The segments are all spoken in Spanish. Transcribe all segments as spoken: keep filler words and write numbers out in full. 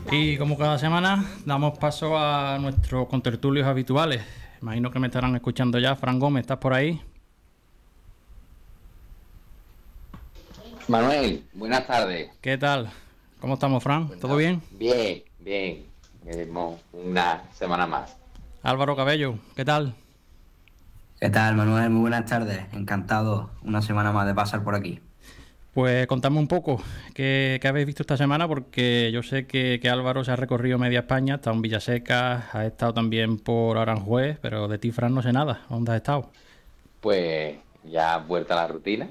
Y como cada semana damos paso a nuestros contertulios habituales. Imagino que me estarán escuchando ya. Fran Gómez, ¿estás por ahí? Manuel, buenas tardes. ¿Qué tal? ¿Cómo estamos, Fran? ¿Todo Bueno, bien? bien, bien. Hemos una semana más. Álvaro Cabello, ¿qué tal? ¿Qué tal, Manuel? Muy buenas tardes. Encantado una semana más de pasar por aquí. Pues contadme un poco qué, qué habéis visto esta semana, porque yo sé que, que Álvaro se ha recorrido media España, ha estado en Villaseca, ha estado también por Aranjuez, pero de ti, Fran, no sé nada. ¿Dónde has estado? Pues ya vuelta a la rutina.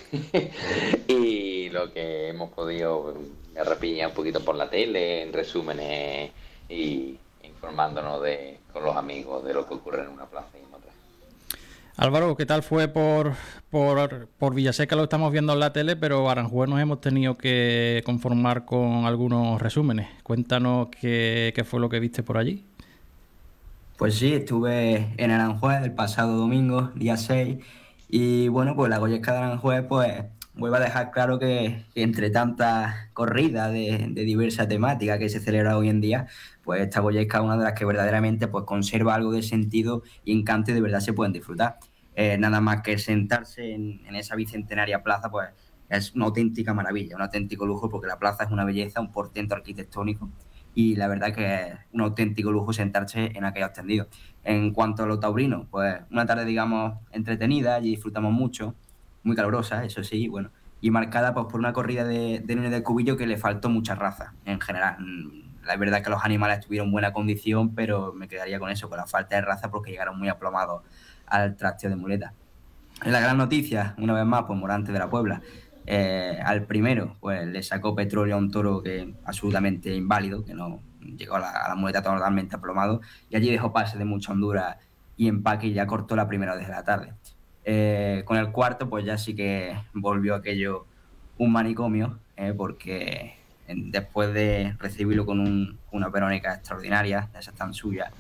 Y lo que hemos podido me repiña un poquito por la tele, en resúmenes y informándonos de con los amigos de lo que ocurre en una plaza y en otra. Álvaro, ¿qué tal fue por, por, por Villaseca? Lo estamos viendo en la tele, pero Aranjuez nos hemos tenido que conformar con algunos resúmenes. Cuéntanos qué, qué fue lo que viste por allí. Pues sí, estuve en Aranjuez el pasado domingo, día seis, y bueno, pues la Goyesca de Aranjuez, pues vuelve a dejar claro que, que entre tantas corridas de, de diversa temática que se celebra hoy en día, pues esta Goyesca es una de las que verdaderamente pues conserva algo de sentido y encanto y de verdad se pueden disfrutar. Eh, nada más que sentarse en, en esa bicentenaria plaza, pues es una auténtica maravilla, un auténtico lujo, porque la plaza es una belleza, un portento arquitectónico y la verdad que es un auténtico lujo sentarse en aquellos tendidos. En cuanto a lo taurino, pues una tarde, digamos, entretenida, y disfrutamos mucho, muy calurosa, eso sí, bueno, y marcada pues, por una corrida de, de Nene del Cubillo que le faltó mucha raza en general. La verdad es que los animales tuvieron buena condición, pero me quedaría con eso, con la falta de raza, porque llegaron muy aplomados al trasteo de muleta. La gran noticia, una vez más, pues Morante de la Puebla. Eh, al primero, pues le sacó petróleo a un toro que absolutamente inválido, que no llegó a la, a la muleta totalmente aplomado, y allí dejó pase de mucha hondura y empaque y ya cortó la primera desde la tarde. Eh, con el cuarto, pues ya sí que volvió aquello un manicomio, eh, porque en, después de recibirlo con un, una verónica extraordinaria, de esas tan suyas,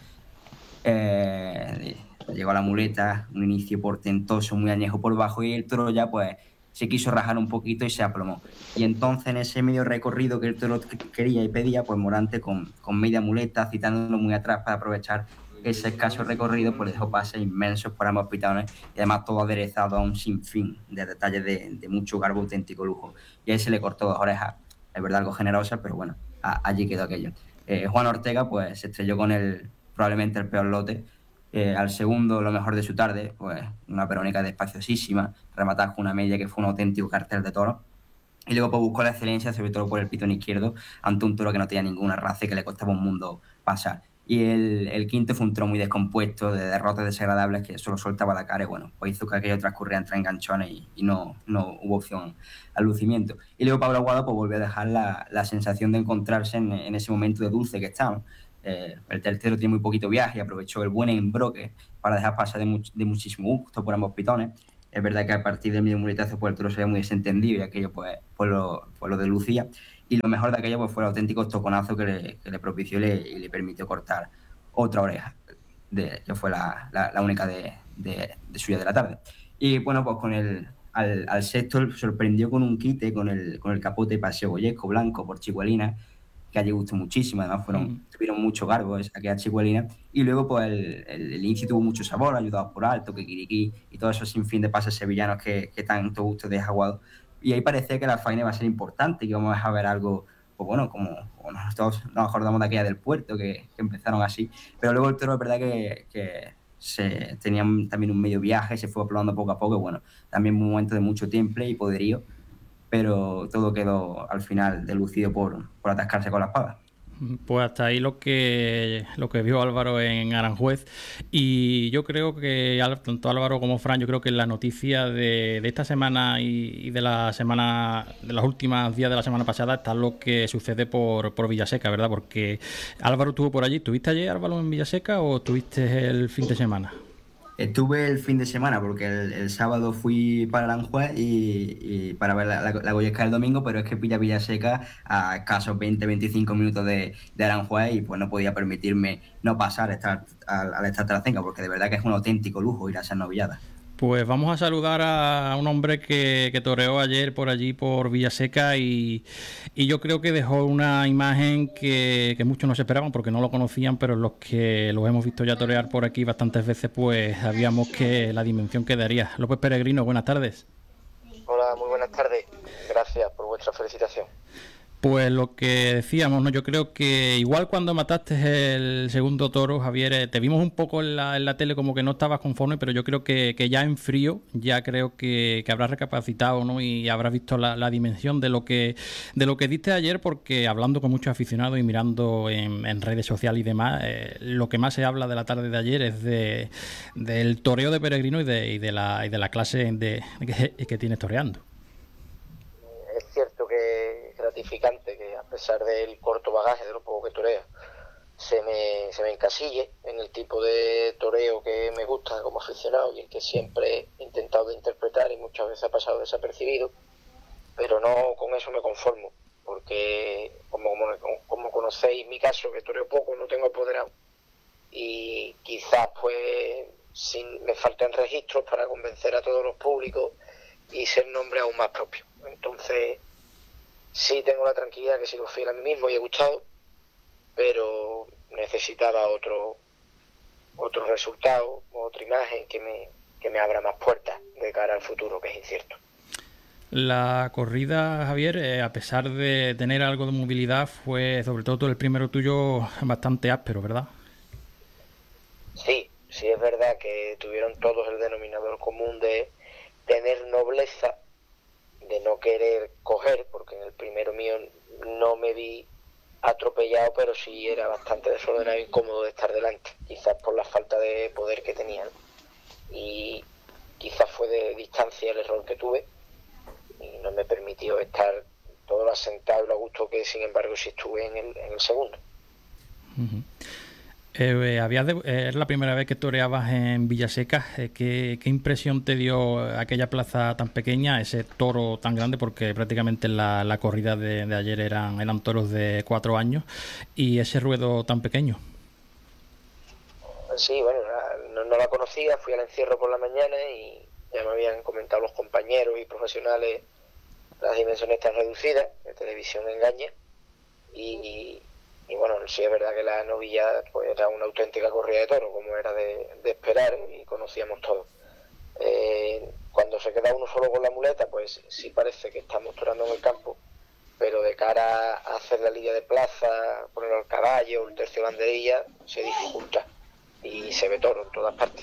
eh, llegó a la muleta, un inicio portentoso, muy añejo por bajo, y el toro ya pues se quiso rajar un poquito y se aplomó. Y entonces en ese medio recorrido que el toro quería y pedía, pues Morante con, con media muleta, citándolo muy atrás para aprovechar ese escaso recorrido, pues le dejó pases inmensos por ambos pitones y además todo aderezado a un sinfín de detalles de, de mucho garbo, auténtico lujo. Y ahí se le cortó dos orejas, es verdad algo generosa, pero bueno, a, allí quedó aquello. Eh, Juan Ortega pues se estrelló con el, probablemente el peor lote. Eh, al segundo, lo mejor de su tarde, pues una Verónica despaciosísima, rematada con una media que fue un auténtico cartel de toro. Y luego pues, buscó la excelencia, sobre todo por el pitón izquierdo, ante un toro que no tenía ninguna raza y que le costaba un mundo pasar. Y el, el quinto fue un toro muy descompuesto, de derrotas desagradables, que solo soltaba la cara y bueno, pues hizo que aquello transcurriera entre enganchones y, y no, no hubo opción al lucimiento. Y luego Pablo Aguado pues volvió a dejar la, la sensación de encontrarse en, en ese momento de dulce que estaba. Eh, el tercero tiene muy poquito viaje y aprovechó el buen embroque para dejar pasar de, much, de muchísimo gusto por ambos pitones. Es verdad que a partir del medio muletazo pues el toro se ve muy desentendido y aquello pues, pues, lo, pues lo delucía. Y lo mejor de aquello pues, fue el auténtico toconazo que le, que le propició y le, y le permitió cortar otra oreja, de, que fue la, la, la única de, de, de suya de la tarde. Y bueno, pues con el, al, al sexto sorprendió con un quite con el, con el capote paseo goyesco blanco por Chihualina, que allí gustó muchísimo, además fueron, Mm. tuvieron mucho garbo aquella chihuelina, y luego pues el, el, el inicio tuvo mucho sabor, ayudado por Alto, que Kikiriki y todo eso sin fin de pases sevillanos que, que tanto gusto deja Aguado, y ahí parecía que la faena iba a ser importante, que íbamos a ver algo, pues bueno, como, como nosotros nos acordamos de aquella del puerto, que, que empezaron así, pero luego el toro es verdad que, que se, tenían también un medio viaje, se fue aplomando poco a poco, y bueno, también un momento de mucho temple y poderío, pero todo quedó al final delucido por, por atascarse con la espada. Pues hasta ahí lo que lo que vio Álvaro en Aranjuez. Y yo creo que tanto Álvaro como Fran, yo creo que la noticia de, de esta semana y, y de la semana, de los últimos días de la semana pasada, está lo que sucede por, por Villaseca, ¿verdad? Porque Álvaro estuvo por allí. ¿Estuviste ayer, Álvaro, en Villaseca, o estuviste el fin de semana? Estuve el fin de semana porque el, el sábado fui para Aranjuez y, y para ver la, la, la Goyesca el domingo, pero es que pilla Villaseca a escasos veinte veinticinco minutos de, de Aranjuez y pues no podía permitirme no pasar estar, al, al estar Tracenca, porque de verdad que es un auténtico lujo ir a esas novilladas. Pues vamos a saludar a un hombre que, que toreó ayer por allí, por Villaseca, y, y yo creo que dejó una imagen que, que muchos no se esperaban porque no lo conocían, pero los que los hemos visto ya torear por aquí bastantes veces, pues sabíamos que la dimensión que daría. López Peregrino, buenas tardes. Hola, muy buenas tardes. Gracias por vuestra felicitación. Pues lo que decíamos, ¿no? Yo creo que igual cuando mataste el segundo toro, Javier, eh, te vimos un poco en la, en la tele como que no estabas conforme, pero yo creo que, que ya en frío, ya creo que, que habrás recapacitado, ¿no? Y habrás visto la, la dimensión de lo que de lo que diste ayer, porque hablando con muchos aficionados y mirando en, en redes sociales y demás, eh, lo que más se habla de la tarde de ayer es de del toreo de Peregrino y de, y de la y de la clase de, que, que tienes toreando. Es cierto que es gratificante que a pesar del corto bagaje, de lo poco que toreo, se me, se me encasille en el tipo de toreo que me gusta como aficionado y el que siempre he intentado de interpretar y muchas veces ha pasado desapercibido, pero no con eso me conformo, porque como, como, como conocéis mi caso, que toreo poco, no tengo apoderado, y quizás pues sin, me faltan registros para convencer a todos los públicos y ser nombre aún más propio. Entonces sí tengo la tranquilidad que sigo fiel a mí mismo y he gustado, pero necesitaba otro otro resultado, otra imagen que me, que me abra más puertas de cara al futuro, que es incierto. La corrida, Javier, eh, a pesar de tener algo de movilidad, fue sobre todo el primero tuyo bastante áspero, ¿verdad? Sí, sí es verdad que tuvieron todos el denominador común de tener nobleza, de no querer coger, porque en el primero mío no me vi atropellado, pero sí era bastante desordenado e incómodo de estar delante, quizás por la falta de poder que tenían, y quizás fue de distancia el error que tuve y no me permitió estar todo lo asentado y lo a gusto que sin embargo sí estuve en el, en el segundo. Uh-huh. Eh, habías de, eh, es la primera vez que toreabas en Villaseca. Eh, ¿qué, ¿Qué impresión te dio aquella plaza tan pequeña, ese toro tan grande? Porque prácticamente la, la corrida de, de ayer eran, eran toros de cuatro años, y ese ruedo tan pequeño. Sí, bueno, no, no la conocía, fui al encierro por la mañana y ya me habían comentado los compañeros y profesionales las dimensiones tan reducidas, de televisión engaña, y... Y bueno, sí es verdad que la novillada pues, era una auténtica corrida de toro, como era de, de esperar y conocíamos todos. Eh, cuando se queda uno solo con la muleta, pues sí parece que estamos torando en el campo, pero de cara a hacer la lidia de plaza, ponerlo al caballo, el tercio banderilla, se dificulta y se ve toro en todas partes.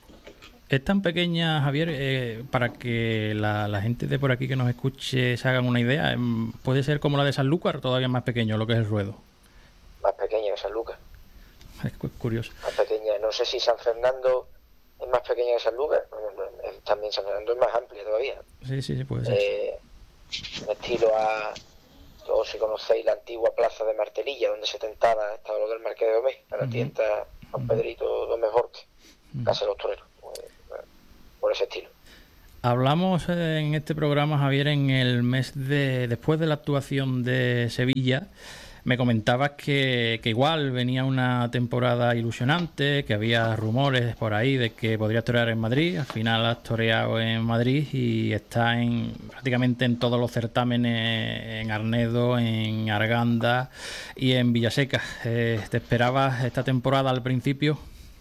Es tan pequeña, Javier, eh, para que la, la gente de por aquí que nos escuche se hagan una idea. ¿Puede ser como la de Sanlúcar, todavía más pequeño lo que es el ruedo? Más pequeña que San Lucas. Es curioso. Más pequeña. No sé si San Fernando es más pequeña que San Lucas. También San Fernando es más amplia todavía. Sí, sí, sí, puede ser. Eh, un estilo a... O si conocéis la antigua plaza de Martelilla, donde se tentaba, estaba lo del Marqués de Domé, a la uh-huh. tienda San Pedrito Domé Jorge, uh-huh. Casa de los Toreros. Pues, por ese estilo. Hablamos en este programa, Javier, en el mes de... Después de la actuación de Sevilla... Me comentabas que, que igual venía una temporada ilusionante, que había rumores por ahí de que podrías torear en Madrid. Al final has toreado en Madrid y estás en, prácticamente en todos los certámenes, en Arnedo, en Arganda y en Villaseca. Eh, ¿Te esperabas esta temporada al principio?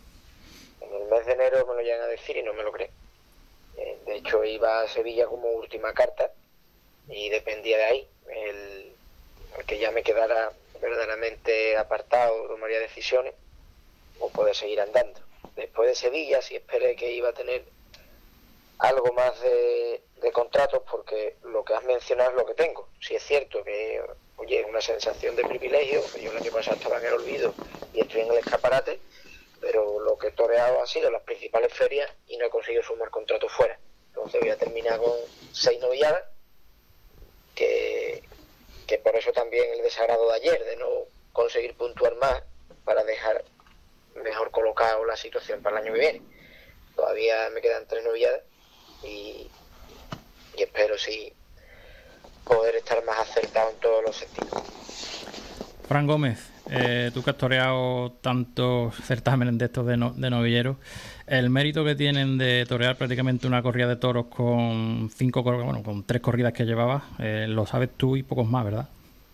En el mes de enero me lo llegan a decir y no me lo creo. Eh, de hecho iba a Sevilla como última carta y dependía de ahí. El que ya me quedara verdaderamente apartado, tomaría decisiones o poder seguir andando. Después de Sevilla sí esperé que iba a tener algo más de, de contratos, porque lo que has mencionado es lo que tengo. Sí es cierto que, oye, una sensación de privilegio, que yo el año pasado estaba en el olvido y estoy en el escaparate, pero lo que he toreado ha sido las principales ferias y no he conseguido sumar contratos fuera. Entonces voy a terminar con seis novilladas, que que por eso también el desagrado de ayer, de no conseguir puntuar más para dejar mejor colocado la situación para el año que viene. Todavía me quedan tres novilladas y, y espero sí poder estar más acertado en todos los sentidos. Fran Gómez, eh, tú que has toreado tantos certámenes de estos de, no, de novilleros, el mérito que tienen de torear prácticamente una corrida de toros con cinco, bueno, con tres corridas que llevabas, eh, lo sabes tú y pocos más, ¿verdad?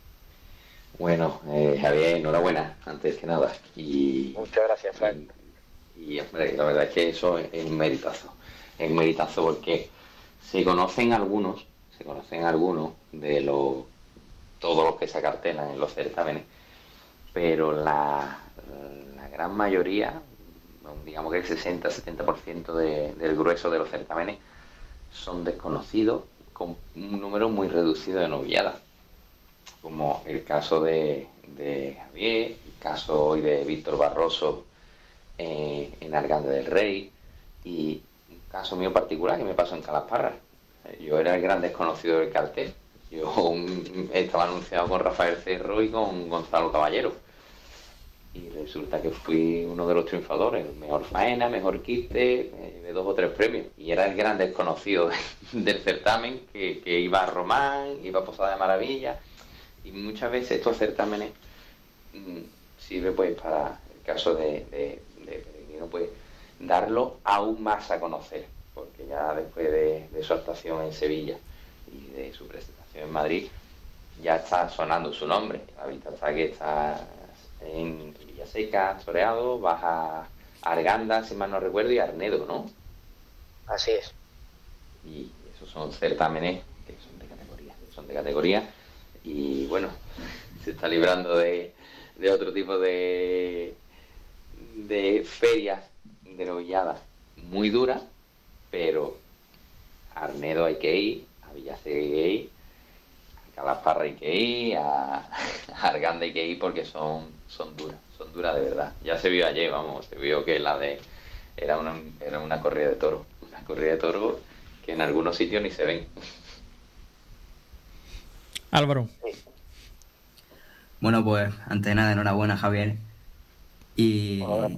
Bueno, eh, Javier, enhorabuena, antes que nada. Y, Muchas gracias, Frank. Y, y hombre, la verdad es que eso es, es un meritazo. Es un meritazo porque se conocen algunos, se conocen algunos de los todos los que se acartelan en los certámenes, pero la, la gran mayoría, digamos que el sesenta a setenta por ciento de, del grueso de los certámenes son desconocidos con un número muy reducido de novilladas, como el caso de, de Javier, el caso hoy de Víctor Barroso eh, en Arganda del Rey, y un caso mío particular que me pasó en Calasparra. Yo era el gran desconocido del cartel. Yo um, estaba anunciado con Rafael Cerro y con Gonzalo Caballero. Y resulta que fui uno de los triunfadores. Mejor faena, mejor quiste, eh, de dos o tres premios. Y era el gran desconocido del certamen, que, que iba a Román, iba a Posada de Maravilla. Y muchas veces estos certámenes mmm, sirven pues para el caso de, de, de Peregrino, pues darlo aún más a conocer. Porque ya después de, de su actuación en Sevilla y de su presentación en Madrid, ya está sonando su nombre. La vista está que está en Villaseca, toreado, baja a Arganda, si mal no recuerdo, y Arnedo, ¿no? Así es. Y esos son certámenes que son de categoría, son de categoría, y bueno, se está librando de, de otro tipo de, de ferias de novilladas muy duras, pero a Arnedo hay que ir, a Villaseca hay que ir, a Calasparra hay que ir, a, a Arganda hay que ir, porque son, son duras, son duras de verdad. Ya se vio ayer, vamos, se vio que la de era una, era una corrida de toros, una corrida de toros que en algunos sitios ni se ven. Álvaro. Bueno, pues antes de nada, enhorabuena, Javier. Y,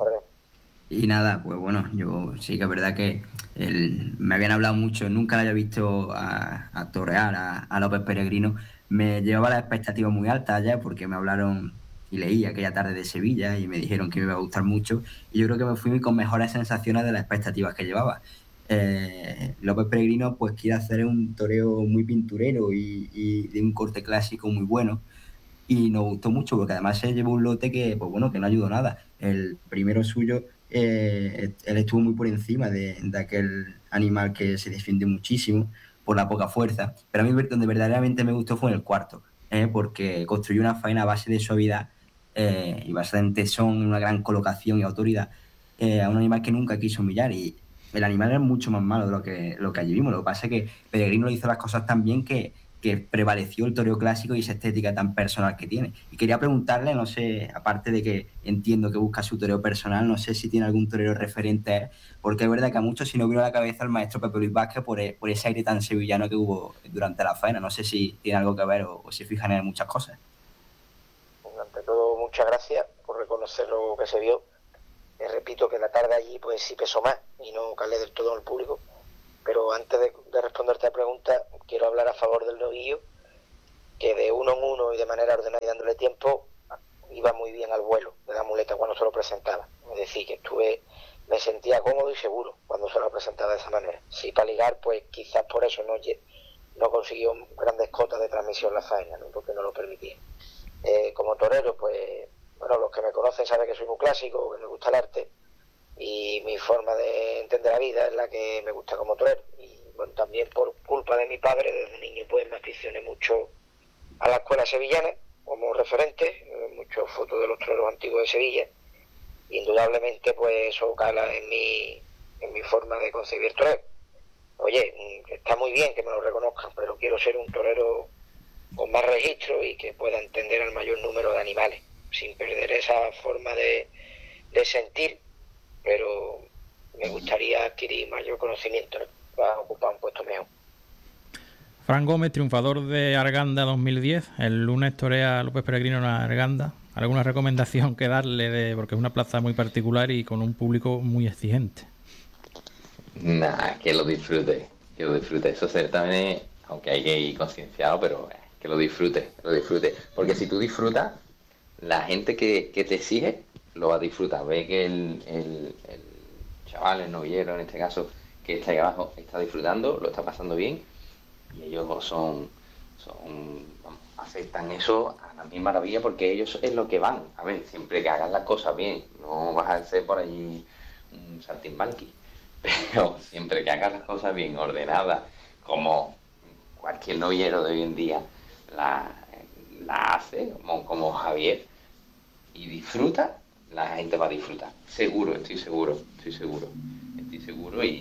y nada, pues bueno, yo sí que es verdad que el, me habían hablado mucho, nunca la había visto a, a torear a, a López Peregrino. Me llevaba las expectativas muy altas ya, porque me hablaron y leí aquella tarde de Sevilla y me dijeron que me iba a gustar mucho. Y yo creo que me fui con mejores sensaciones de las expectativas que llevaba. Eh, López Peregrino pues quiere hacer un toreo muy pinturero y, y de un corte clásico muy bueno, y nos gustó mucho porque además se llevó un lote que pues bueno que no ayudó nada. El primero suyo, eh, él estuvo muy por encima de, de aquel animal que se defiende muchísimo por la poca fuerza, pero a mí donde verdaderamente me gustó fue en el cuarto, eh, porque construyó una faena a base de suavidad eh, y base en tesón, una gran colocación y autoridad, eh, a un animal que nunca quiso humillar. Y el animal era mucho más malo de lo que, lo que allí vimos. Lo que pasa es que Peregrino hizo las cosas tan bien que, que prevaleció el toreo clásico y esa estética tan personal que tiene. Y quería preguntarle, no sé, aparte de que entiendo que busca su toreo personal, no sé si tiene algún torero referente, porque es verdad que a muchos se nos vino a la cabeza el maestro Pepe Luis Vázquez por, por ese aire tan sevillano que hubo durante la faena. No sé si tiene algo que ver o, o si fijan en muchas cosas. Ante todo, muchas gracias por reconocer lo que se vio. Les repito que la tarde allí pues sí pesó más y no calé del todo en el público. Pero antes de, de responderte a la pregunta, quiero hablar a favor del novillo, que de uno en uno y de manera ordenada y dándole tiempo, iba muy bien al vuelo de la muleta cuando se lo presentaba. Es decir, que estuve, me sentía cómodo y seguro cuando se lo presentaba de esa manera. Si para ligar, pues quizás por eso no, no consiguió grandes cotas de transmisión la faena, ¿no? Porque no lo permitía. Eh, como torero, pues, bueno, los que me conocen saben que soy muy clásico, que me gusta el arte, y mi forma de entender la vida es la que me gusta como torero. Y bueno, también por culpa de mi padre, desde niño pues me aficioné mucho a la escuela sevillana como referente, muchas fotos de los toreros antiguos de Sevilla. Indudablemente pues eso cala en mi, en mi forma de concebir torero. Oye, está muy bien que me lo reconozcan, pero quiero ser un torero con más registro y que pueda entender al mayor número de animales, sin perder esa forma de, de sentir, pero me gustaría adquirir mayor conocimiento, ¿no? Para ocupar un puesto mejor. Fran Gómez, triunfador de Arganda dos mil diez, el lunes torea López Peregrino en Arganda. ¿Alguna recomendación que darle? De, porque es una plaza muy particular y con un público muy exigente. Nah, que lo disfrute, que lo disfrute. Eso también, aunque hay que ir concienciado, pero que lo disfrute, que lo disfrute. Porque si tú disfrutas, la gente que, que te exige lo va a disfrutar. Ve que el, el, el chaval, el novillero en este caso, que está ahí abajo, está disfrutando, lo está pasando bien, y ellos son, son vamos, aceptan eso a la misma maravilla, porque ellos es lo que van. A ver, siempre que hagan las cosas bien, no vas a ser por allí un saltimbanqui, pero siempre que hagas las cosas bien, ordenadas, como cualquier novillero de hoy en día la, la hace, como, como Javier, y disfruta, la gente va a disfrutar. Seguro, estoy seguro, estoy seguro, estoy seguro y,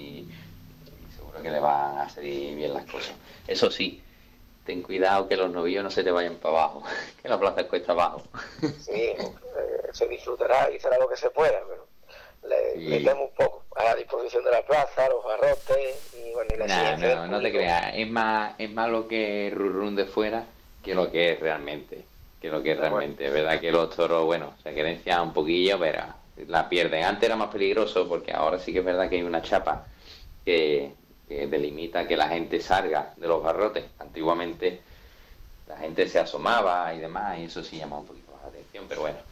y seguro que le van a salir bien las cosas. Eso sí, ten cuidado que los novillos no se te vayan para abajo, que la plaza es cuesta abajo. Sí, eh, se disfrutará y será lo que se pueda, pero le, sí. le temo un poco a la disposición de la plaza, los barrotes y bueno, y la nah, no, no te creas, es más, es más lo que rurrún de fuera que lo que es realmente, que lo que es realmente, bueno. Verdad que los toros, bueno, se querencian un poquillo, pero la pierden. Antes era más peligroso porque ahora sí que es verdad que hay una chapa que, que delimita que la gente salga de los barrotes. Antiguamente la gente se asomaba y demás, y eso sí llama un poquito más la atención, pero bueno,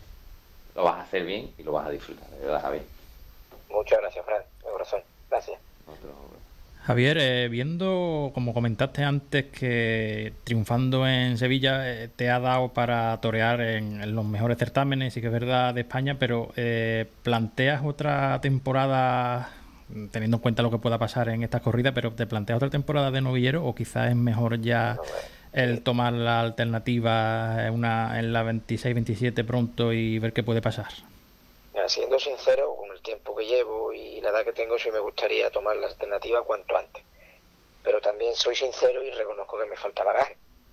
lo vas a hacer bien y lo vas a disfrutar, de verdad, Javier. Muchas gracias, Fran, de corazón. Gracias. Otro... Javier, eh, viendo, como comentaste antes, que triunfando en Sevilla eh, te ha dado para torear en, en los mejores certámenes, sí que es verdad, de España, pero eh, ¿planteas otra temporada, teniendo en cuenta lo que pueda pasar en estas corridas, pero te planteas otra temporada de novillero o quizás es mejor ya no, el tomar la alternativa en, una, en la veintiséis veintisiete pronto y ver qué puede pasar? Siendo sincero, con el tiempo que llevo y la edad que tengo, sí me gustaría tomar la alternativa cuanto antes. Pero también soy sincero y reconozco que me falta bagaje.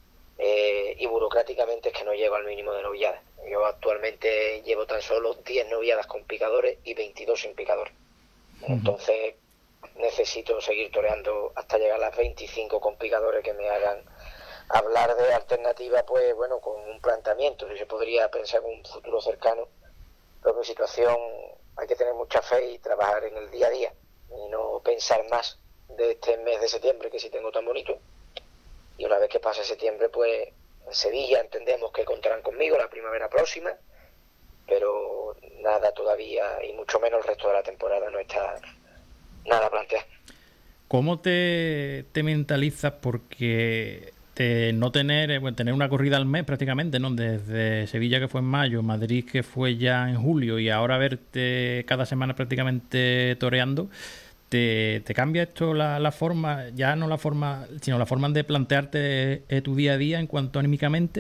Eh, y burocráticamente es que no llego al mínimo de novilladas. Yo actualmente llevo tan solo diez novilladas con picadores y veintidós sin picadores. Uh-huh. Entonces necesito seguir toreando hasta llegar a las veinticinco con picadores que me hagan hablar de alternativa, pues bueno, con un planteamiento. Si se podría pensar en un futuro cercano. Pero mi situación hay que tener mucha fe y trabajar en el día a día y no pensar más de este mes de septiembre que sí tengo tan bonito. Y una vez que pase septiembre, pues en Sevilla entendemos que contarán conmigo la primavera próxima, pero nada todavía y mucho menos el resto de la temporada no está nada planteado. ¿Cómo te, te mentalizas? Porque de no tener, bueno, tener una corrida al mes prácticamente, ¿no? Desde Sevilla, que fue en mayo, Madrid, que fue ya en julio, y ahora verte cada semana prácticamente toreando, ¿te, te cambia esto la, la forma, ya no la forma, sino la forma de plantearte eh, tu día a día en cuanto anímicamente?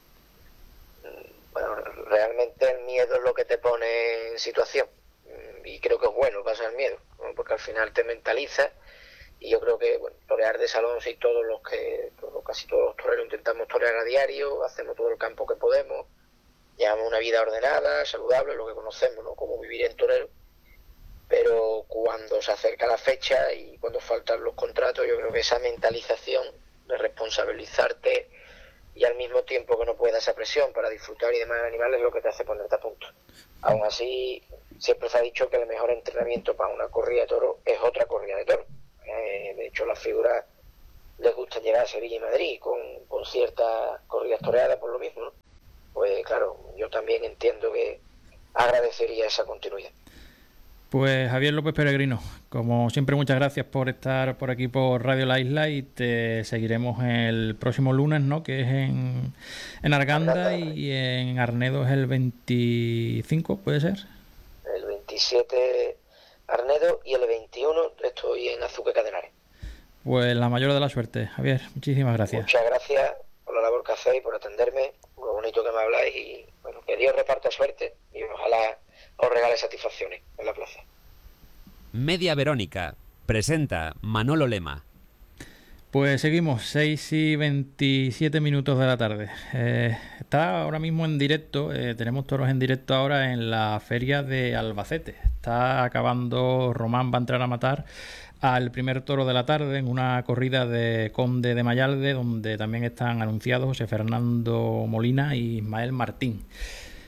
Bueno, realmente el miedo es lo que te pone en situación, y creo que es bueno pasar miedo, ¿no? Porque al final te mentalizas. Y yo creo que, bueno, torear de salón, sí, todos los que, todos, casi todos los toreros intentamos torear a diario, hacemos todo el campo que podemos, llevamos una vida ordenada, saludable, lo que conocemos, ¿no? Cómo vivir en torero. Pero cuando se acerca la fecha y cuando faltan los contratos, yo creo que esa mentalización de responsabilizarte y al mismo tiempo que no puedas esa presión para disfrutar y demás animales es lo que te hace ponerte a punto. Aún así, siempre se ha dicho que el mejor entrenamiento para una corrida de toro es otra corrida de toro. Eh, de hecho, las figuras les gusta llegar a Sevilla y Madrid con, con ciertas corridas toreadas por lo mismo, ¿no? Pues claro, yo también entiendo que agradecería esa continuidad. Pues Javier López Peregrino, como siempre, muchas gracias por estar por aquí por Radio La Isla y te seguiremos el próximo lunes, ¿no? Que es en, en Arganda, Arganda y en Arnedo es el veinticinco, ¿puede ser? El veintisiete Arnedo y el veintiuno estoy en Azuque Cadenares. Pues la mayor de la suerte, Javier. Muchísimas gracias. Muchas gracias por la labor que hacéis, por atenderme, por lo bonito que me habláis y bueno, que Dios reparta suerte y ojalá os regale satisfacciones en la plaza. Media Verónica presenta Manolo Lema. Pues seguimos, seis y veintisiete minutos de la tarde. Eh, está ahora mismo en directo, eh, tenemos toros en directo ahora en la feria de Albacete. Está acabando, Román va a entrar a matar al primer toro de la tarde en una corrida de Conde de Mayalde, donde también están anunciados José Fernando Molina y Ismael Martín.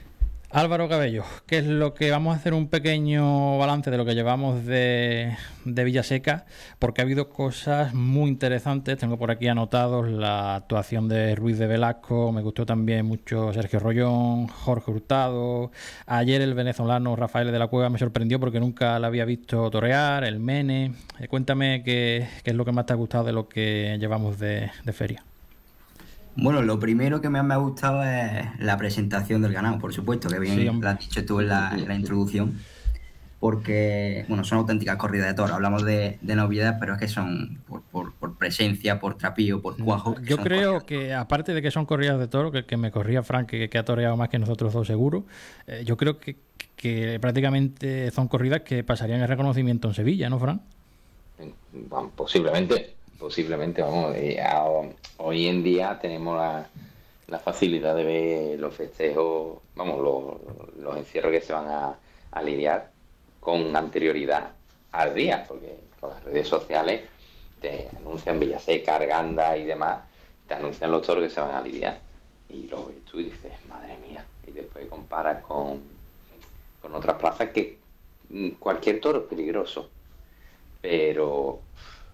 Álvaro Cabello, ¿qué es lo que vamos a hacer? Un pequeño balance de lo que llevamos de, de Villaseca, porque ha habido cosas muy interesantes. Tengo por aquí anotados la actuación de Ruiz de Velasco, me gustó también mucho Sergio Rollón, Jorge Hurtado. Ayer el venezolano Rafael de la Cueva me sorprendió porque nunca la había visto torear, el Mene. Eh, cuéntame qué, qué es lo que más te ha gustado de lo que llevamos de, de feria. Bueno, lo primero que más me ha gustado es la presentación del ganado, por supuesto, que bien Sí, lo hombre. has dicho tú en la, en la introducción, porque, bueno, son auténticas corridas de toros. Hablamos de, de novedades, pero es que son por, por, por presencia, por trapío, por cuajo. que Yo son creo corridas. que, aparte de que son corridas de toro, que, que me corría Frank, que, que ha toreado más que nosotros dos seguro, eh, yo creo que, que prácticamente son corridas que pasarían el reconocimiento en Sevilla, ¿no, Frank? Bueno, posiblemente, posiblemente, vamos, eh, a- hoy en día tenemos la, la facilidad de ver los festejos, vamos, los, los encierros que se van a, a lidiar con anterioridad al día, porque con las redes sociales te anuncian Villaseca, Arganda y demás, te anuncian los toros que se van a lidiar. Y lo ves tú y dices, madre mía, y después comparas con, con otras plazas que mm, cualquier toro es peligroso, pero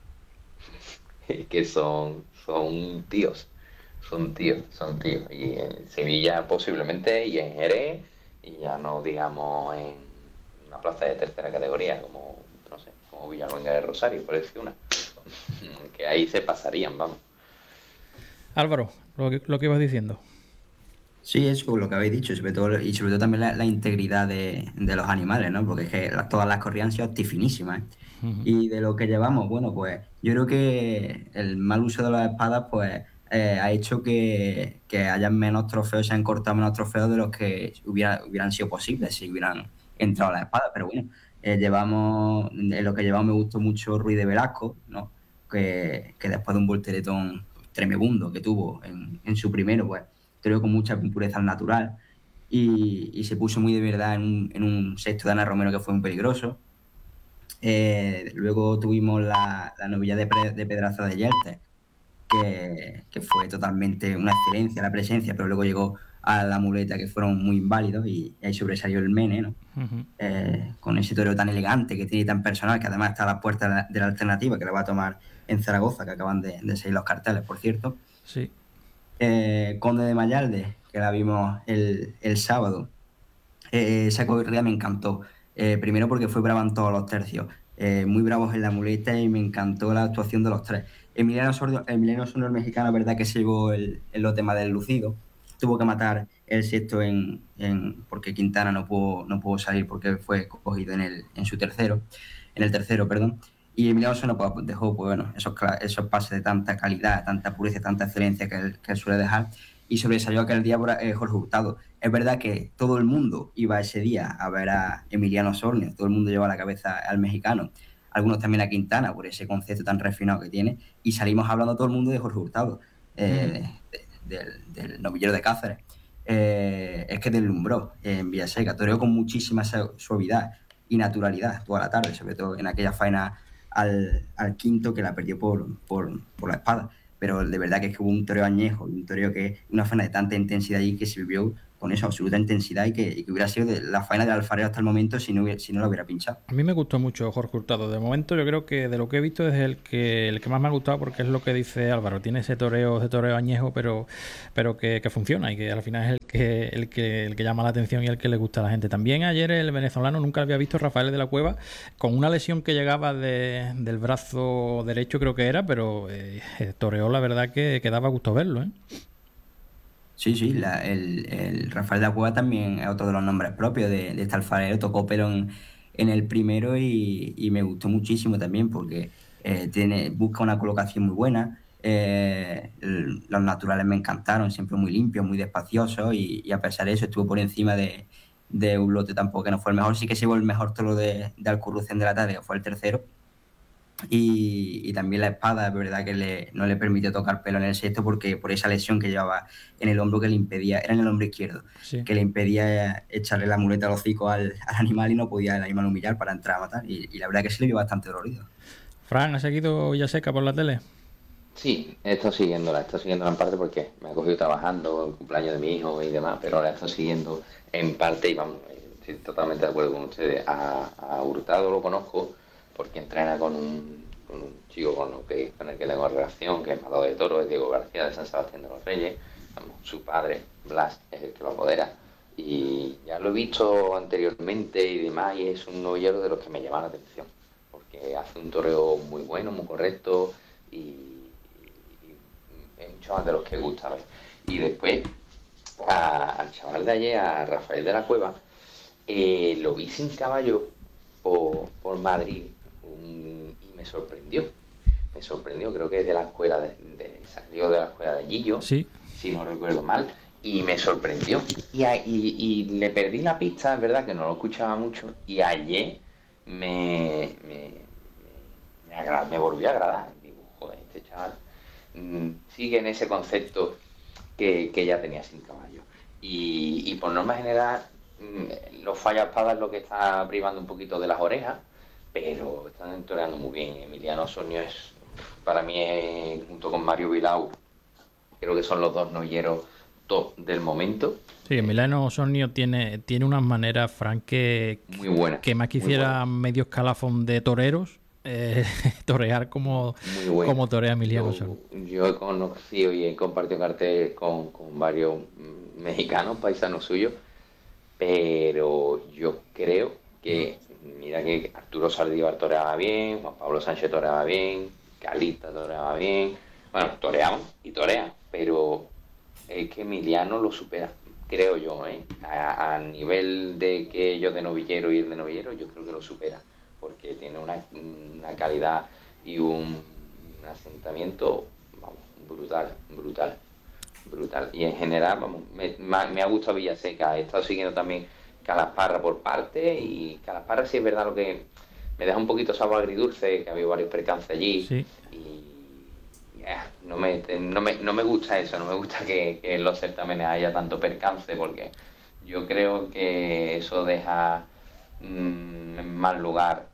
es que son, son tíos, son tíos, son tíos. Y en Sevilla posiblemente, y en Jerez, y ya no digamos en una plaza de tercera categoría, como, no sé, como Villaluenga de Rosario, por decir una, que ahí se pasarían, vamos. Álvaro, lo que, lo que ibas diciendo. Sí, eso lo que habéis dicho, sobre todo, y sobre todo también la, la integridad de, de los animales, ¿no? Porque es que las- todas las corridas han sido actifinísimas, ¿eh? Ujú. Y de lo que llevamos, bueno, pues yo creo que el mal uso de las espadas, pues eh, ha hecho que, que hayan menos trofeos, se han cortado menos trofeos de los que hubiera- hubieran sido posibles si hubieran entrado las espadas. Pero bueno, eh, llevamos, en lo que llevamos me gustó mucho Ruiz de Velasco, ¿no? Que, que después de un volteretón tremebundo que tuvo en, en su primero, pues creo con mucha pureza al natural. Y, y se puso muy de verdad en un, en un sexto de Ana Romero que fue muy peligroso. Eh, luego tuvimos la, la novilla de, Pre- de Pedraza de Yeltes, que, que fue totalmente una excelencia la presencia, pero luego llegó a la muleta que fueron muy inválidos y ahí sobresalió el Mene, ¿no? Ujú. Eh, con ese toreo tan elegante que tiene y tan personal, que además está a la puerta de la, de la alternativa, que la va a tomar en Zaragoza, que acaban de, de salir los carteles, por cierto. Sí. Eh, Conde de Mayalde, que la vimos el, el sábado. Eh, esa corrida me encantó. Eh, primero porque fue bravo en todos los tercios. Eh, muy bravos en la muleta y me encantó la actuación de los tres. Emiliano Sordo, Emiliano Sordo, el mexicano, verdad que se llevó el, el lote más del lucido. Tuvo que matar el sexto en, en- porque Quintana no pudo, no pudo salir porque fue cogido en, el, en su tercero, en el tercero, perdón. Y Emiliano Sordo pues, dejó pues, bueno, esos, cla- esos pases de tanta calidad, tanta pureza, tanta excelencia que él, que él suele dejar. Y sobresalió aquel día por, eh, Jorge Hurtado. Es verdad que todo el mundo iba ese día a ver a Emiliano Sornio, todo el mundo llevaba la cabeza al mexicano, algunos también a Quintana por ese concepto tan refinado que tiene, y salimos hablando todo el mundo de Jorge Hurtado, eh, de- del, del novillero de Cáceres. Eh, es que deslumbró en Villaseca, toreó con muchísima su- suavidad y naturalidad toda la tarde, sobre todo en aquella faena al, al quinto que la perdió por, por, por la espada. Pero de verdad que es que hubo un toreo añejo, un toreo que una faena de tanta intensidad y que se vivió con esa absoluta intensidad y que, y que hubiera sido de la faena del alfarero hasta el momento si no, hubiera, si no lo hubiera pinchado. A mí me gustó mucho Jorge Hurtado. De momento yo creo que de lo que he visto es el que el que más me ha gustado porque es lo que dice Álvaro. Tiene ese toreo, ese toreo añejo, pero, pero que, que funciona y que al final es el que, el que el que llama la atención y el que le gusta a la gente. También ayer el venezolano nunca había visto, Rafael de la Cueva, con una lesión que llegaba de, del brazo derecho, creo que era, pero eh, toreó la verdad que, que daba gusto verlo, ¿eh? Sí, sí, la- el, el Rafael de la Cueva también es otro de los nombres propios de, de este alfarero. Tocó pelo en, en el primero y, y me gustó muchísimo también porque eh, tiene, busca una colocación muy buena. Eh, el- los naturales me encantaron, siempre muy limpios, muy despaciosos y, y a pesar de eso estuvo por encima de, de un lote tampoco que no fue el mejor. Sí que se llevó el mejor toro de, de Alcurrucén de la tarde, que fue el tercero. Y, y también la espada, es verdad que le, no le permitió tocar pelo en el sexto porque por esa lesión que llevaba en el hombro que le impedía, era en el hombro izquierdo, Sí. que le impedía echarle la muleta al hocico al, al animal y no podía el animal humillar para entrar a matar. Y, y la verdad que se le vio bastante dolorido. Fran, ¿ha seguido Villaseca por la tele? Sí, he estado siguiéndola, he estado siguiéndola en parte porque me ha cogido trabajando el cumpleaños de mi hijo y demás, pero ahora he estado siguiendo en parte y vamos, estoy totalmente de acuerdo con ustedes. A, a Hurtado lo conozco porque entrena con un, con un chico con, lo que, con el que tengo relación, que es matador de toros, es Diego García de San Sebastián de los Reyes. Vamos, su padre, Blas, es el que lo apodera. Y ya lo he visto anteriormente y demás, y es un novillero de los que me llama la atención, porque hace un toreo muy bueno, muy correcto y es mucho más de los que gusta ver. Y después, a- al chaval de ayer, a Rafael de la Cueva, eh, lo vi sin caballo por, por Madrid un- y me sorprendió. Me sorprendió, creo que es de la escuela de, de- salió de la escuela de Gillo, Sí. si no recuerdo mal, y me sorprendió. Y, a- y- y le perdí la pista, es verdad que no lo escuchaba mucho, y ayer me, me, me, agra- me volvió a agradar. Digo, joder, este chaval mm, sigue en ese concepto que, que ya tenía sin caballo. Y, y por norma general, mm, los fallaespadas es lo que está privando un poquito de las orejas, pero están toreando muy bien. Emiliano Osornio es, para mí, es, junto con Mario Vilau, creo que son los dos novilleros top del momento. Sí, Emiliano Osornio tiene, tiene unas maneras, Frank, que, Muy buenas. que más Muy quisiera buenas. medio escalafón de toreros, eh, torear como, Muy buena. como torea Emiliano Yo, Osornio. yo he conocido y he compartido cartel con, con varios mm, mexicanos, paisanos suyos, pero yo creo que, mira que Arturo Saldívar toreaba bien, Juan Pablo Sánchez toreaba bien, Calista toreaba bien, bueno, toreaban y torean, pero es que Emiliano lo supera, creo yo, ¿eh? A, a nivel de que yo de novillero y el de novillero, yo creo que lo supera, porque tiene una, una calidad y un, un asentamiento, vamos, brutal, brutal, brutal. Y en general, vamos, me, me, me ha gustado Villaseca, he estado siguiendo también Calasparra por parte, y Calasparra sí es verdad lo que me deja un poquito sabor agridulce, que ha habido varios percances allí, Sí. y yeah, no, me, no, me, no me gusta eso, no me gusta que, que en los certámenes haya tanto percance, porque yo creo que eso deja mmm, en mal lugar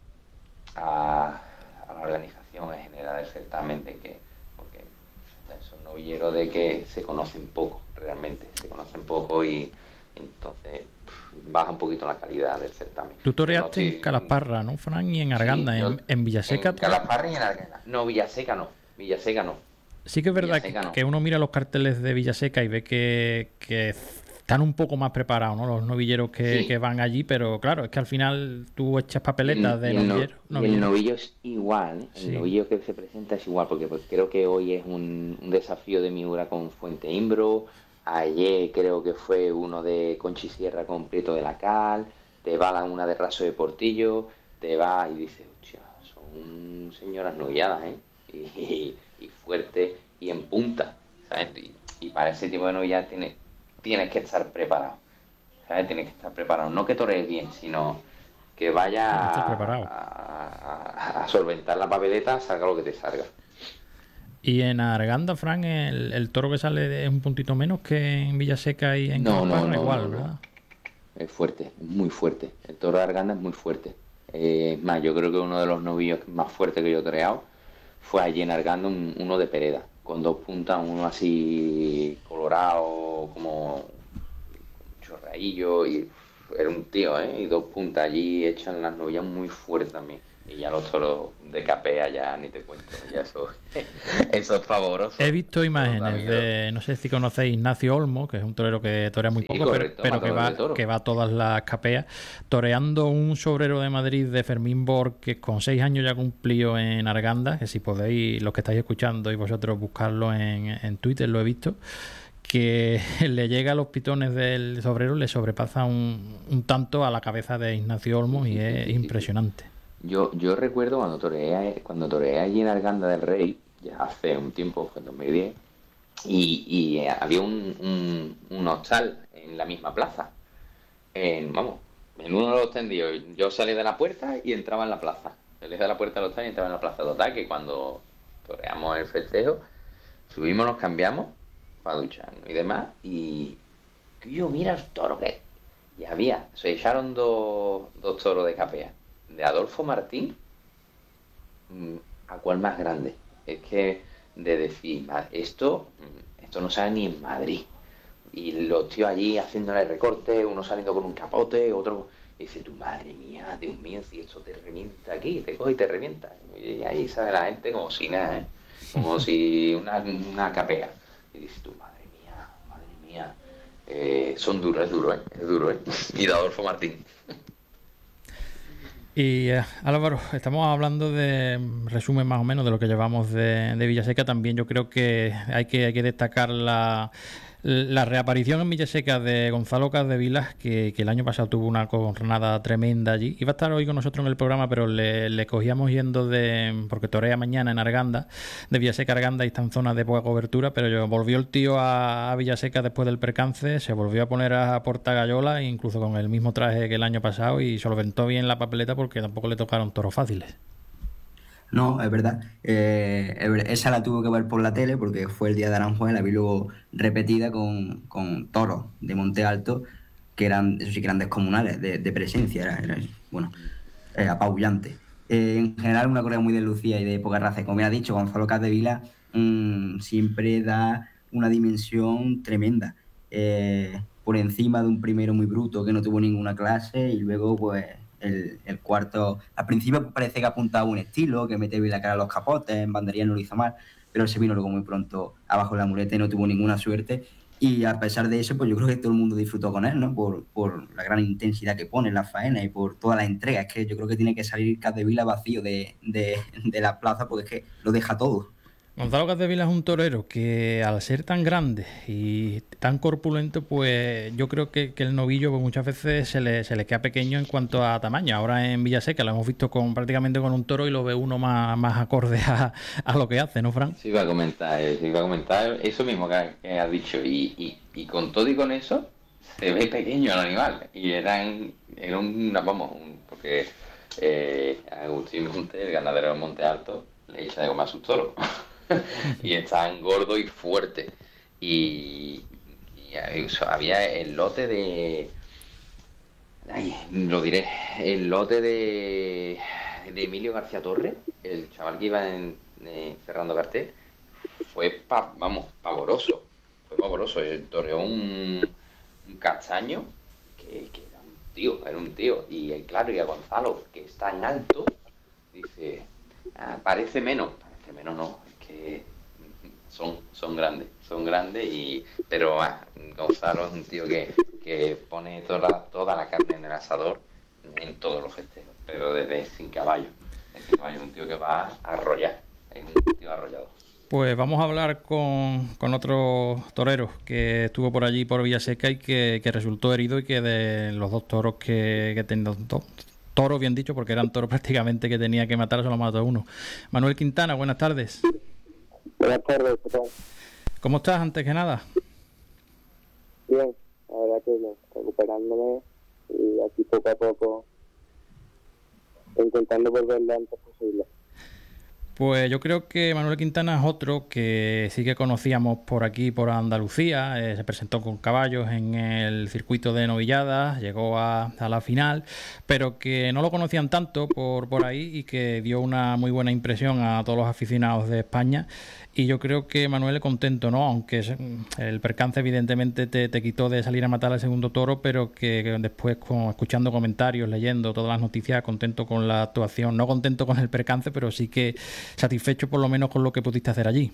a, a la organización en general del certamen, de que, porque son novilleros de que se conocen poco, realmente, se conocen poco y entonces pff, baja un poquito la calidad del certamen. Tú Yo no toreaste en estoy- Calasparra, ¿no, Frank? Y en Arganda, Sí, yo en, en Villaseca. en Calasparra y en Arganda. No, Villaseca no, Villaseca no. Sí que es verdad que, Villaseca no. que uno mira los carteles de Villaseca y ve que, que están un poco más preparados, ¿no? Los novilleros que, Sí. que van allí, pero claro, es que al final tú echas Y el, papeletas de y el no- novillero. y el novillero. novillo es igual, ¿eh? El Sí. novillo que se presenta es igual, porque pues, creo que hoy es un, un desafío de Miura con Fuente Imbro, ayer creo que fue uno de Conchi Sierra con Prieto de la Cal, te va la una de Raso de Portillo, te va y dices, hostia, son señoras novilladas, ¿eh? Y, y, y fuerte y en punta, ¿sabes? Y, y para ese tipo de novilladas tienes, tienes que estar preparado, ¿sabes? Tienes que estar preparado, no que torees bien, sino que vaya Tienes que estar a, preparado. a- a solventar la papeleta, salga lo que te salga. Y en Arganda, Frank, el, el toro que sale es un puntito menos que en Villaseca y en No, no, Calasparra, no, igual, no, no. ¿verdad? Es fuerte, muy fuerte. El toro de Arganda es muy fuerte. Eh, es más, yo creo que uno de los novillos más fuertes que yo he toreado fue allí en Arganda, un- uno de Pereda, con dos puntas, uno así colorado, como chorraillo, y era un tío, ¿eh? Y dos puntas allí echan las novillas muy fuertes también. Y ya los toros de capea ya ni te cuento, ya eso, eso es favoroso. He visto Eso da imágenes miedo. de, no sé si conocéis Ignacio Olmo, que es un torero que torea muy Sí, poco, pero, correcto, pero que matador de va, toros. que va a todas las capeas, toreando un sobrero de Madrid de Fermín Bor, que con seis años ya cumplió en Arganda, que si podéis, los que estáis escuchando y vosotros buscarlo en, en Twitter, lo he visto, que le llega a los pitones del sobrero, le sobrepasa un, un tanto a la cabeza de Ignacio Olmo y es impresionante. Yo, yo recuerdo cuando toreé, cuando toreé allí en Arganda del Rey, ya hace un tiempo, fue en dos mil diez, y, y eh, había un, un, un hostal en la misma plaza. En, vamos, en uno de los tendidos, yo salí de la puerta y entraba en la plaza. Salí de la puerta del hostal y entraba en la plaza. Total, que cuando toreamos el festejo, subimos, nos cambiamos para ducharnos y demás, y yo, mira el toro que... Y había, se echaron dos, dos toros de capea. De Adolfo Martín, mm, ¿a cuál más grande? Es que de decir, esto, esto no sale ni en Madrid. Y los tíos allí haciéndole recortes, uno saliendo con un capote, otro... Y dice, tu madre mía, Dios mío, si esto te revienta aquí, te coge y te revienta. Y ahí sale la gente como si nada, ¿eh? Como si una, una capea. Y dice, tu madre mía, madre mía. Eh, son duros, es duro, ¿eh? Es duro, ¿eh? Y de Adolfo Martín. Y eh, Álvaro, estamos hablando de resumen más o menos de lo que llevamos de, de Villaseca. También yo creo que hay que, hay que destacar la, la reaparición en Villaseca de Gonzalo Capdevilas, que, que el año pasado tuvo una jornada tremenda allí. Iba a estar hoy con nosotros en el programa, pero le, le cogíamos yendo de, porque torea mañana en Arganda, de Villaseca a Arganda, y está en zona de poca cobertura, pero yo, volvió el tío a, a Villaseca después del percance, se volvió a poner a Portagallola, incluso con el mismo traje que el año pasado, y solventó bien la papeleta porque tampoco le tocaron toros fáciles. No, es verdad. Eh, es verdad. Esa la tuve que ver por la tele porque fue el día de Aranjuez, la vi luego repetida con, con toros de Monte Alto, que eran, eso sí que eran descomunales de, de presencia, era, era bueno, eh, apabullante. Eh, en general, una correa muy de Lucía y de poca raza. Como me ha dicho, Gonzalo Capdevila mmm, siempre da una dimensión tremenda. Eh, por encima de un primero muy bruto que no tuvo ninguna clase, y luego, pues, el, el cuarto. Al principio parece que apuntaba un estilo, que mete bien la cara a los capotes, en bandería no lo hizo mal, pero se vino luego muy pronto abajo de la muleta y no tuvo ninguna suerte. Y a pesar de eso, pues yo creo que todo el mundo disfrutó con él, ¿no? Por, por la gran intensidad que pone en la faena y por toda la entrega. Es que yo creo que tiene que salir Capdevila vacío de, de, de la plaza, porque es que lo deja todo. Gonzalo Capdevila es un torero que, al ser tan grande y tan corpulento, pues yo creo que, que el novillo pues, muchas veces se le, se le queda pequeño en cuanto a tamaño. Ahora en Villaseca lo hemos visto con prácticamente con un toro y lo ve uno más, más acorde a, a lo que hace, ¿no, Fran? Sí, iba a comentar, eh, sí, iba a comentar eso mismo que, que has dicho. Y, y, y con todo y con eso, se ve pequeño el animal. Y eran, era una, vamos, un, porque eh, Agustín Monte, el ganadero de Monte Alto, le echa de comer a sus toros. Y estaban gordos y fuertes. Y, y había el lote de... Ay, lo diré. El lote de, de Emilio García Torres, el chaval que iba en, en Fernando Cartel, fue, pa, vamos, pavoroso. Fue pavoroso. El toreó un, un castaño que, que era un tío, era un tío. Y claro, y a Gonzalo, que está en alto, dice, ah, parece menos. Parece menos no. Que son, son grandes, son grandes, y pero ah, Gonzalo es un tío que, que pone toda, toda la carne en el asador en todos los festejos, pero desde sin caballo. Sin caballo es un tío que va a arrollar, es un tío arrollado. Pues vamos a hablar con, con otro torero que estuvo por allí, por Villaseca, y que, que resultó herido, y que de los dos toros que, que tenían, dos toros bien dicho, porque eran toros prácticamente que tenía que matar, solo mató uno. Manuel Quintana, buenas tardes. Buenas tardes, ¿qué tal? ¿Cómo estás, antes que nada? Bien, la verdad que bien, recuperándome y aquí poco a poco intentando volver lo antes posible. Pues yo creo que Manuel Quintana es otro que sí que conocíamos por aquí, por Andalucía. Eh, se presentó con caballos en el circuito de novilladas, llegó a, a la final, pero que no lo conocían tanto por, por ahí, y que dio una muy buena impresión a todos los aficionados de España. Y yo creo que Manuel es contento, ¿no? Aunque el percance evidentemente te, te quitó de salir a matar al segundo toro, pero que, que después, con, escuchando comentarios, leyendo todas las noticias, contento con la actuación. No contento con el percance, pero sí que satisfecho por lo menos con lo que pudiste hacer allí.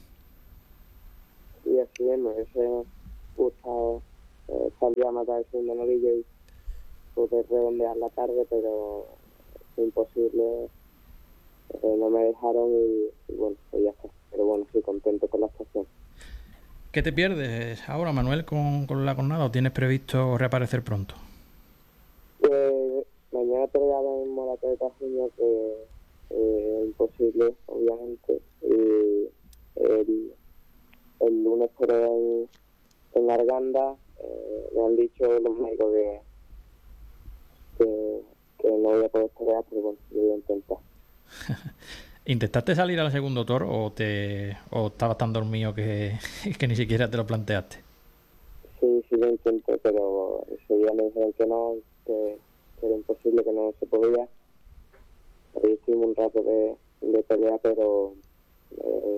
Sí, así es, me hubiese gustado eh, salir a matar el segundo novillo y poder redondear la tarde, pero es imposible. Eh, no me dejaron y, y bueno, pues ya está. Pero bueno, estoy contento con la actuación. ¿Qué te pierdes ahora, Manuel, con, con la jornada, o tienes previsto reaparecer pronto? Pues mañana toreaba en Morato de Tajuña, que es eh, imposible, obviamente. Y el, el lunes toreo en, en Arganda. Eh, me han dicho los médicos que, que, que no voy a poder torear, pero bueno, yo voy a intentar. ¿Intentaste salir al segundo toro o te o estabas tan dormido que, que ni siquiera te lo planteaste? Sí, sí lo intenté, pero ese día me dijeron que no, que, que era imposible, que no se podía. Ahí estuvimos un rato de, de pelea, pero eh,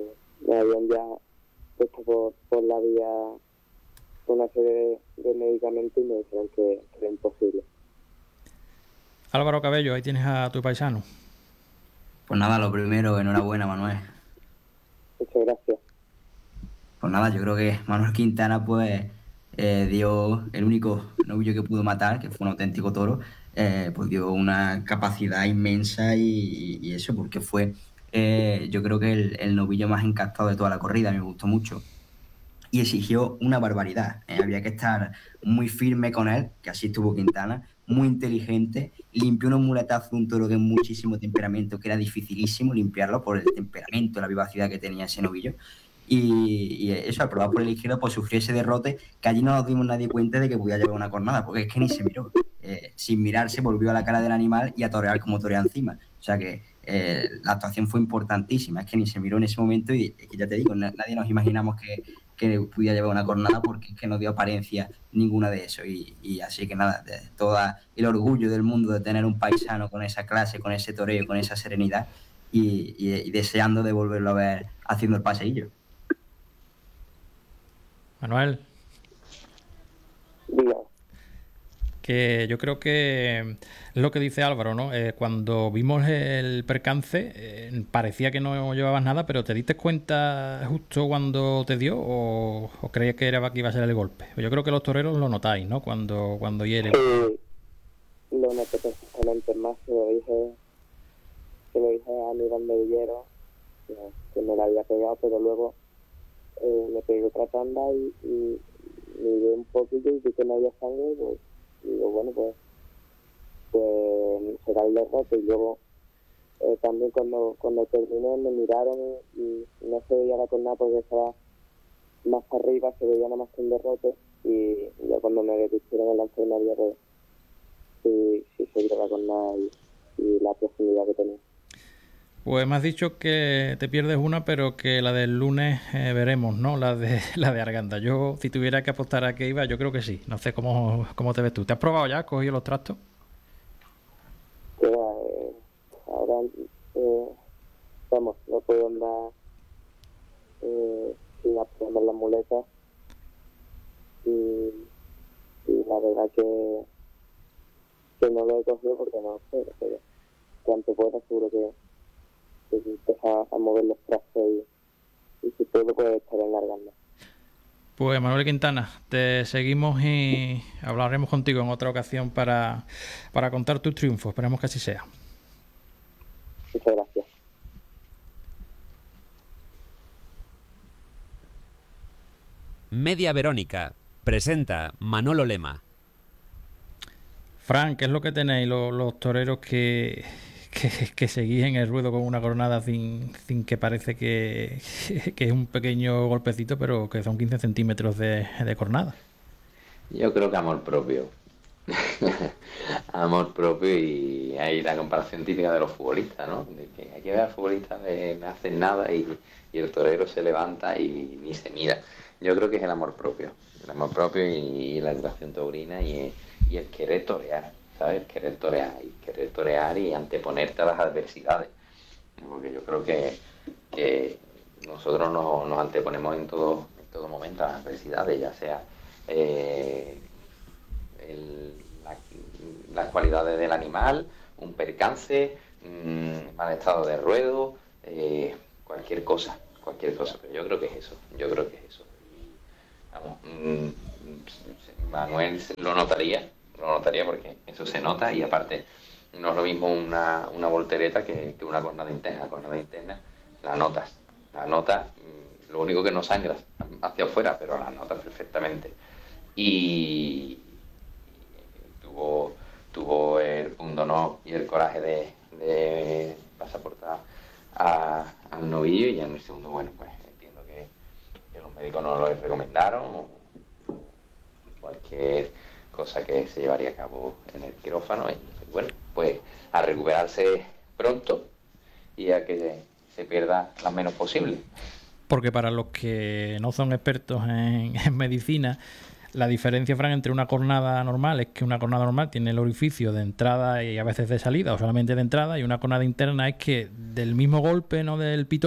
me habían ya puesto por, por la vía una serie de, de medicamentos y me dijeron que, que era imposible. Álvaro Cabello, ahí tienes a tu paisano. Pues nada, lo primero, enhorabuena, Manuel. Muchas gracias. Pues nada, yo creo que Manuel Quintana pues eh, dio el único novillo que pudo matar, que fue un auténtico toro, eh, pues dio una capacidad inmensa y, y eso, porque fue eh, yo creo que el, el novillo más encastado de toda la corrida, me gustó mucho. Y exigió una barbaridad. Eh, había que estar muy firme con él, que así estuvo Quintana, muy inteligente, limpió unos muletazos de un toro de muchísimo temperamento, que era dificilísimo limpiarlo por el temperamento, la vivacidad que tenía ese novillo. Y, y eso, al probar por el izquierdo, pues sufrió ese derrote, que allí no nos dimos nadie cuenta de que podía llevar una cornada, porque es que ni se miró. Eh, sin mirarse, volvió a la cara del animal y a torear como torea encima. O sea que eh, la actuación fue importantísima, es que ni se miró en ese momento y, y ya te digo, nadie nos imaginamos que que pudiera llevar una cornada porque es que no dio apariencia ninguna de eso y, y así que nada, de todo el orgullo del mundo de tener un paisano con esa clase, con ese toreo, con esa serenidad y, y, y deseando de volverlo a ver haciendo el paseillo. Manuel. Diga. Que yo creo que es lo que dice Álvaro, ¿no? Eh, cuando vimos el percance eh, parecía que no llevabas nada, pero ¿te diste cuenta justo cuando te dio o, o creías que era que iba a ser el golpe? Yo creo que los toreros lo notáis, ¿no? Cuando, cuando hieren. Sí, lo noté perfectamente, más que lo dije, que lo dije a Aníbal Medillero, que, que me la había pegado, pero luego eh, me pegué otra tanda y, y miré un poquito y vi que no había sangre, pues, y digo, bueno, pues, pues será el derrote. Y luego eh, también cuando cuando terminé me miraron y, y no se veía la cornada porque estaba más arriba, se veía nada más que un derrote y ya cuando me pusieron el lance de María, pues sí, sí se vio la cornada y, y la profundidad que tenía. Pues me has dicho que te pierdes una, pero que la del lunes eh, veremos, ¿no? La de la de Arganda. Yo, si tuviera que apostar a que iba, yo creo que sí. No sé cómo, cómo te ves tú. ¿Te has probado ya? ¿Has cogido los trastos? Pues, eh, ahora, eh, vamos, no puedo andar eh, sin aprender las muletas y, y la verdad que, que no lo he cogido porque no sé, pero cuanto pueda seguro que empieza a mover los trastos y, y si puedo pues estar enlargando. Pues Manuel Quintana, te seguimos y hablaremos contigo en otra ocasión para, para contar tus triunfos. Esperemos que así sea. Muchas gracias. Media Verónica presenta Manolo Lema. Fran, ¿qué es lo que tenéis los, los toreros que, que, que seguís en el ruedo con una cornada sin, sin que parece que, que es un pequeño golpecito, pero que son quince centímetros de, de cornada? Yo creo que amor propio. Amor propio y ahí la comparación típica de los futbolistas, ¿no? De que hay que ver al futbolista de no hacen nada y, y el torero se levanta y ni se mira. Yo creo que es el amor propio. El amor propio y, y la educación taurina y, y el querer torear. ¿Sabes? Querer torear y querer torear y anteponerte a las adversidades. Porque yo creo que, que nosotros nos, nos anteponemos en todo, en todo momento a las adversidades, ya sea eh, el, la, las cualidades del animal, un percance, mmm, mal estado de ruedo, eh, cualquier cosa, cualquier cosa. Pero yo creo que es eso, yo creo que es eso. Y, vamos, mmm, Manuel lo notaría. Lo notaría porque eso se nota y aparte no es lo mismo una, una voltereta que, que una cornada interna. La cornada interna la notas, la notas, lo único que no sangras hacia afuera, pero la notas perfectamente. Y tuvo, tuvo el pundonor y el coraje de, de pasaportar a, al novillo y en el segundo, bueno, pues entiendo que, que los médicos no lo recomendaron o cualquier cosa que se llevaría a cabo en el quirófano y bueno, pues a recuperarse pronto y a que se pierda lo menos posible. Porque para los que no son expertos en, en medicina, la diferencia, Fran, entre una cornada normal es que una cornada normal tiene el orificio de entrada y a veces de salida o solamente de entrada, y una cornada interna es que del mismo golpe, no del pitón,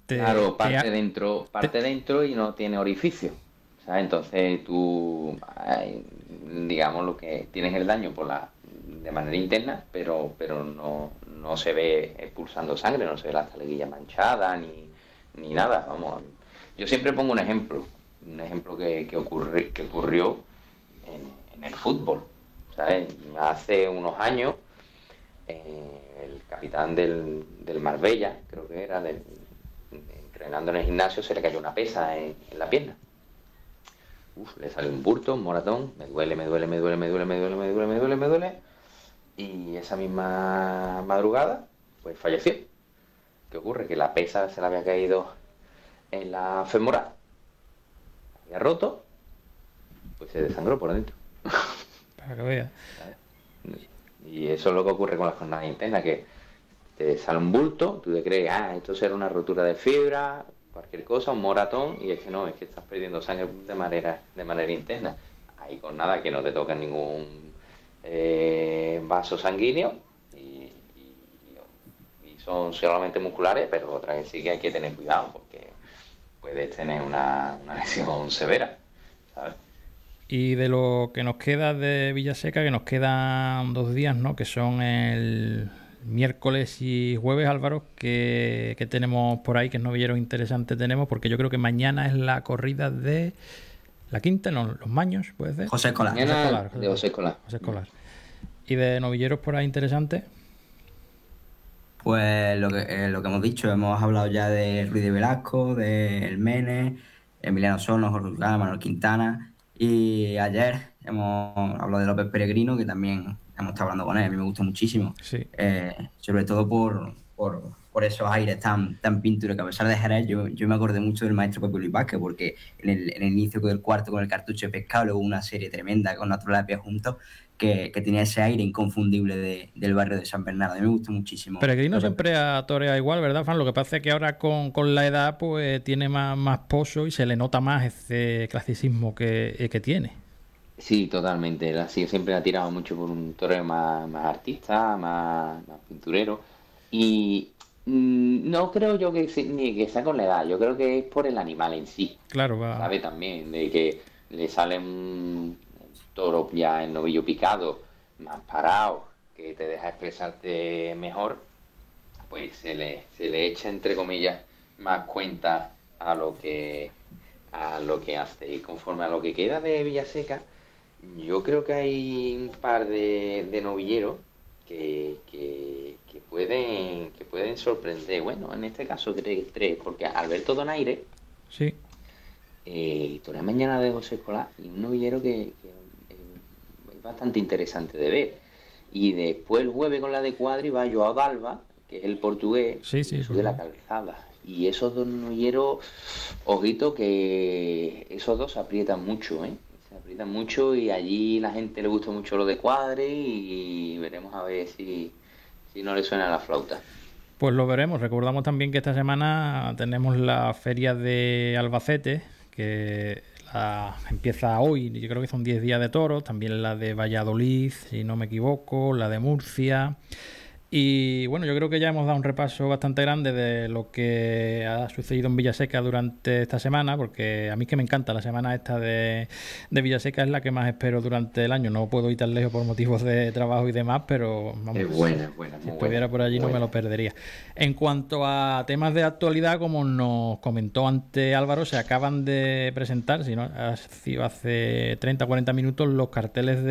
te, claro, parte te, dentro, parte te, dentro y no tiene orificio, ¿sabes? Entonces tú, ay, digamos lo que tienes el daño por la, de manera interna, pero, pero no, no se ve expulsando sangre, no se ve la taleguilla manchada ni, ni nada, vamos. Yo siempre pongo un ejemplo, un ejemplo que, que, ocurri, que ocurrió en, en el fútbol, ¿sabes? Hace unos años, eh, el capitán del, del Marbella, creo que era, del, entrenando en el gimnasio, se le cayó una pesa en, en la pierna. Uf, le salió un burto, un moratón, me duele, me duele, me duele, me duele, me duele, me duele, me duele, me duele. Y esa misma madrugada, pues falleció. ¿Qué ocurre? Que la pesa se le había caído en la femoral. Había roto, pues se desangró por dentro. Para que veas. Y eso es lo que ocurre con las jornadas internas, que te sale un bulto, tú te crees, ah, esto será una rotura de fibra, cualquier cosa, un moratón, y es que no, es que estás perdiendo sangre de manera, de manera interna. Ahí con nada, que no te toca ningún eh, vaso sanguíneo, y, y, y son solamente musculares, pero otra vez sí que hay que tener cuidado, porque puedes tener una, una lesión severa, ¿sabes? Y de lo que nos queda de Villaseca, que nos quedan dos días, ¿no? Que son el miércoles y jueves, Álvaro, que, que tenemos por ahí, que novilleros interesantes tenemos, porque yo creo que mañana es la corrida de la quinta, no, los Maños, puede ser. José Escolar. Mañana José Escolar, José de José Escolar. José Escolar. Y de novilleros por ahí interesantes. Pues lo que, eh, lo que hemos dicho, hemos hablado ya de Ruiz de Velasco, de El Mene, Emiliano Sono, Jorge Urgada, Manuel Quintana. Y ayer hemos hablado de López Peregrino, que también hemos estado hablando con él, a mí me gusta muchísimo. Sí. Eh, sobre todo por, por, por esos aires tan, tan pinturos, que a pesar de Jerez, yo, yo me acordé mucho del maestro Pepe Luis Vázquez, porque en el, en el inicio del cuarto con el cartucho de pescado, luego una serie tremenda con Natural Lapia juntos, que, que tenía ese aire inconfundible de, del barrio de San Bernardo. A mí me gustó muchísimo. Peregrino Pero, siempre ha toreado igual, ¿verdad, Fran? Lo que pasa es que ahora con, con la edad pues tiene más, más pozo y se le nota más ese clasicismo que, que tiene. Sí, totalmente. Así siempre ha tirado mucho por un torero más, más artista, más, más pinturero. Y mmm, no creo yo que se, ni que sea con la edad, yo creo que es por el animal en sí. Claro, va. ¿Sabe? También, de que le sale un toro ya en novillo picado, más parado, que te deja expresarte mejor, pues se le, se le echa, entre comillas, más cuenta a lo que a lo que hace. Y conforme a lo que queda de Villaseca, yo creo que hay un par de, de novilleros que, que, que pueden que pueden sorprender. Bueno, en este caso tres, tres porque Alberto Donaire, sí, eh, toda la mañana de José Escolar, y un novillero que, que es bastante interesante de ver. Y después el jueves con la de Cuadri va Joao Dalva, que es el portugués, sí, sí, de la Calzada. Y esos dos novilleros, ojito que esos dos se aprietan mucho, ¿eh? Se aprietan mucho, y allí la gente le gusta mucho lo de Cuadri, y veremos a ver si, si no le suena la flauta. Pues lo veremos. Recordamos también que esta semana tenemos la feria de Albacete, que la empieza hoy, yo creo que son diez días de toros, también la de Valladolid, si no me equivoco, la de Murcia. Y bueno, yo creo que ya hemos dado un repaso bastante grande de lo que ha sucedido en Villaseca durante esta semana, porque a mí es que me encanta la semana esta de, de Villaseca, es la que más espero durante el año. No puedo ir tan lejos por motivos de trabajo y demás, pero vamos, es buena, es buena. Si estuviera por allí buena. No me lo perdería. En cuanto a temas de actualidad, como nos comentó antes Álvaro, se acaban de presentar, si no ha sido hace treinta o cuarenta minutos, los carteles de